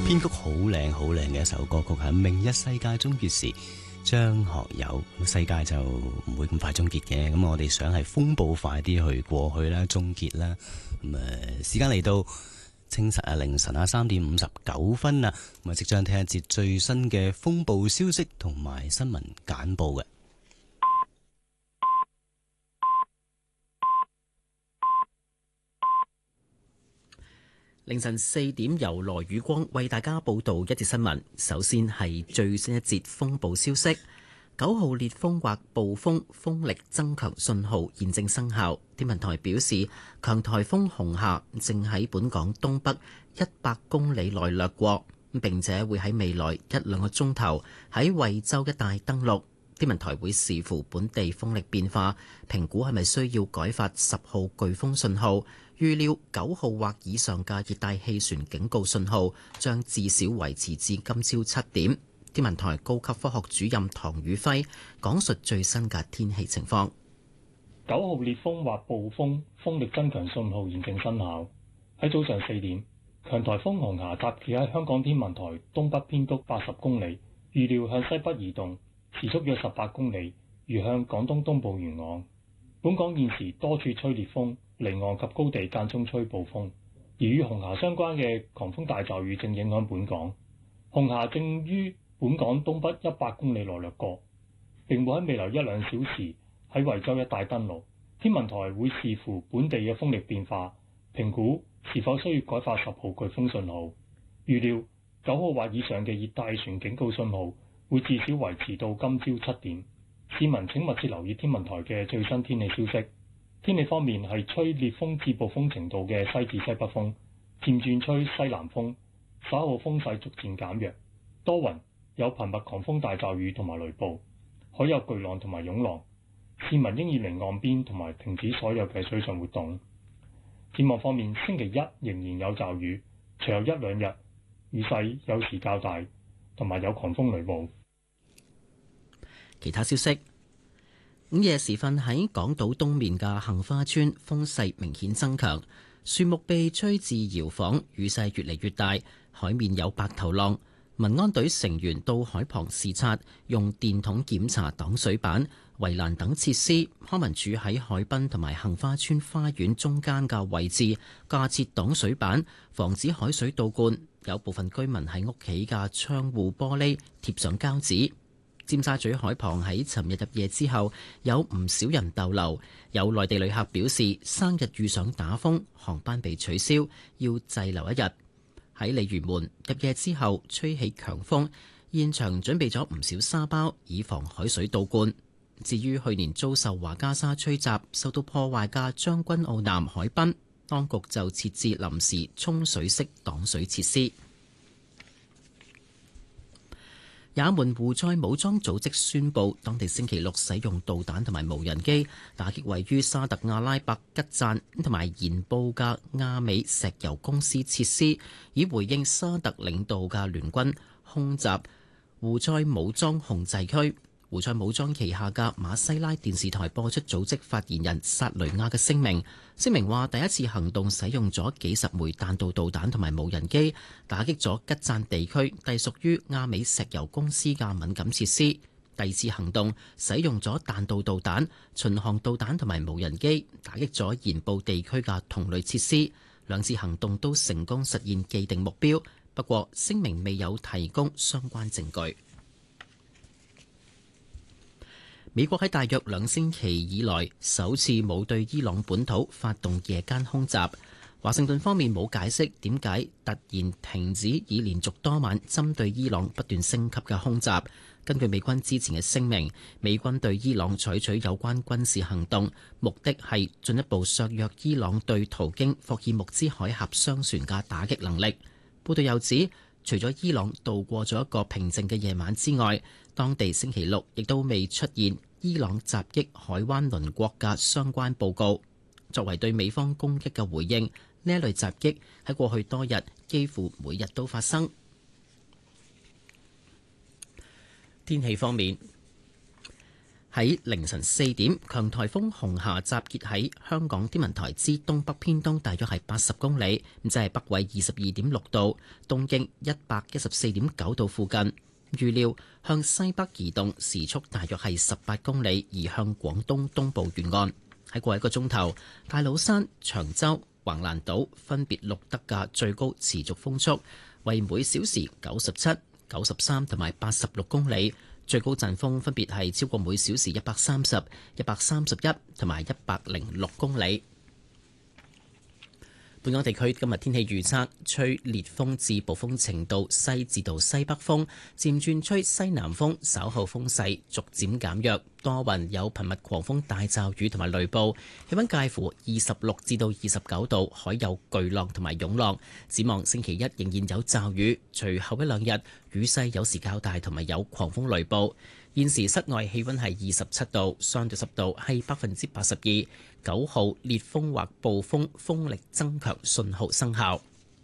編曲好靚好靚嘅一首歌曲係《明日世界終結時》，張學友。世界就唔會咁快終結嘅，咁我哋想係風暴快啲去過去啦，終結啦。時間嚟到清晨凌晨3:59啊，咁即將聽一節最新嘅風暴消息同埋新聞簡報嘅。 凌晨4點，由羅宇光為大家報道一節新聞。首先係最新一節風暴消息，9號烈風或暴風風力增強信號現正生效。天文台表示，強颱風紅霞正喺本港東北100公里內掠過，並且會喺未來1-2個鐘頭喺惠州一帶登陸。天文台會視乎本地風力變化，評估係咪需要改發10號颶風信號。預料9號或以上嘅熱帶氣旋警告信號將至少維持至今朝7點。天文台高級科學主任唐宇輝講述最新嘅天氣情況。 9號烈風或暴風風力增強信號現正生效。喺早上4點，強颱風紅霞集結喺香港天文台東北偏東80公里，預料向西北移動，時速約18公里，移向廣東東部沿岸。本港現時多處吹烈風，離岸及高地間中吹暴風，而與紅霞相關嘅狂風大驟雨正影響本港。紅霞正於本港東北100公里內掠過，並會喺未來1-2小時喺惠州一帶登陸。天文台會視乎本地嘅風力變化，評估是否需要改發10號颶風信號。預料9號或以上嘅熱帶氣旋警告信號會至少維持到今朝7點。市民請密切留意天文台嘅最新天氣消息。天氣方面係吹烈風至暴風程度嘅西至西北風，漸轉吹西南風，稍後風勢逐漸減弱，多雲，有頻密狂風大驟雨同埋雷暴，海有巨浪同埋湧浪。市民應遠離岸邊同埋停止所有嘅水上活動。展望方面，星期一仍然有驟雨，隨後1-2日雨勢有時較大，同埋有狂風雷暴。 其他消息，午夜時分喺港島東面嘅杏花村風勢明顯增強，樹木被吹至搖晃，雨勢越嚟越大，海面有白頭浪。民安隊成員到海旁視察，用電筒檢查擋水板、圍欄等設施。康文署喺海濱同埋杏花村花園中間嘅位置架設擋水板，防止海水倒灌。有部分居民喺屋企嘅窗戶玻璃貼上膠紙。尖沙咀海旁喺尋日入夜之後有唔少人逗留，有內地旅客表示生日遇上打風，航班被取消，要滯留一日。喺鯉魚門入夜之後吹起強風，現場準備咗唔少沙包以防海水倒灌。至於去年遭受華加沙吹襲受到破壞嘅將軍澳南海濱，當局就設置臨時沖水式擋水設施。也門胡塞武裝組織宣布，當地星期六使用導彈同埋無人機打擊位於沙特阿拉伯吉贊同埋鹽布嘅亞美石油公司設施，以回應沙特領導嘅聯軍空襲胡塞武裝控制區。胡塞武裝旗下嘅馬西拉電視台播出組織發言人薩雷亞嘅聲明話，第一次行動使用咗幾十枚彈道導彈同埋無人機，打擊咗吉贊地區隸屬於亞美石油公司嘅敏感設施。第二次行動使用咗彈道導彈、巡航導彈同埋無人機，打擊咗鹽布地區嘅同類設施。兩次行動都成功實現既定目標，不過聲明未有提供相關證據。美國喺大約2星期以來首次冇對伊朗本土發動夜間空襲。華盛頓方面冇解釋點解突然停止以連續多晚針對伊朗不斷升級嘅空襲。根據美軍之前嘅聲明，美軍對伊朗採取有關軍事行動，目的係進一步削弱伊朗對途經霍爾木茲海峽商船嘅打擊能力。報道又指，除咗伊朗度過咗一個平靜嘅夜晚之外，當地星期六亦都未出現伊朗襲擊海灣鄰國嘅相關報告。作為對美方攻擊嘅回應，呢一類襲擊喺過去多日幾乎每日都發生。天氣方面， 喺凌晨4點，強颱風紅霞集結喺香港天文台之東北偏東，大約係80公里，即係北緯22.6度，東經114.9度附近。預料向西北移動，時速大約係18公里，移向廣東東部沿岸。喺過一個鐘頭，大老山、長洲、橫瀾島分別錄得嘅最高持續風速為每小時97、93同埋86公里。最高陣風分別係超過每小時130、131同埋106公里。本港地區今日天氣預測，吹烈風至暴風程度，西至到西北風，漸轉吹西南風，稍後風勢逐漸減弱，多雲有頻密狂風大驟雨同埋雷暴，氣溫介乎26至到29度，海有巨浪同埋湧浪。展望星期一仍然有驟雨，隨後一兩日雨勢有時較大，同埋有狂風雷暴。現時室外氣溫係27度，相對濕度係82%，9號烈風或暴風風力增強信號生效。